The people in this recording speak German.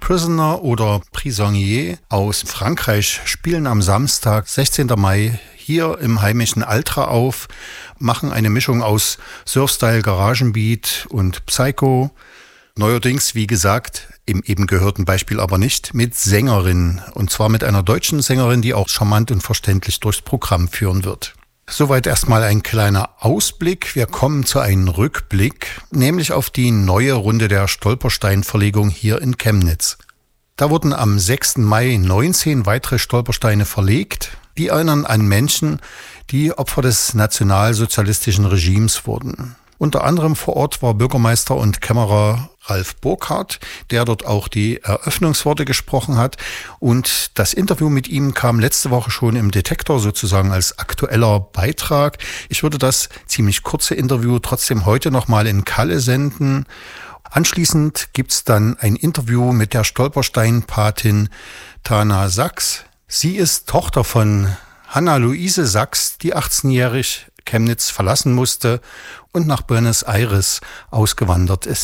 Prisoner oder Prisonnier aus Frankreich spielen am Samstag, 16. Mai, hier im heimischen Altra auf, machen eine Mischung aus Surfstyle, Garagenbeat und Psycho. Neuerdings, wie gesagt, im eben gehörten Beispiel aber nicht, mit Sängerin. Und zwar mit einer deutschen Sängerin, die auch charmant und verständlich durchs Programm führen wird. Soweit erstmal ein kleiner Ausblick. Wir kommen zu einem Rückblick, nämlich auf die neue Runde der Stolperstein-Verlegung hier in Chemnitz. Da wurden am 6. Mai 19 weitere Stolpersteine verlegt. Die erinnern an Menschen, die Opfer des nationalsozialistischen Regimes wurden. Unter anderem vor Ort war Bürgermeister und Kämmerer Ralf Burkhardt, der dort auch die Eröffnungsworte gesprochen hat. Und das Interview mit ihm kam letzte Woche schon im Detektor sozusagen als aktueller Beitrag. Ich würde das ziemlich kurze Interview trotzdem heute nochmal in Kalle senden. Anschließend gibt's dann ein Interview mit der Stolperstein-Patin Tana Sachs. Sie ist Tochter von Hanna-Luise Sachs, die 18-jährig Chemnitz verlassen musste und nach Buenos Aires ausgewandert ist.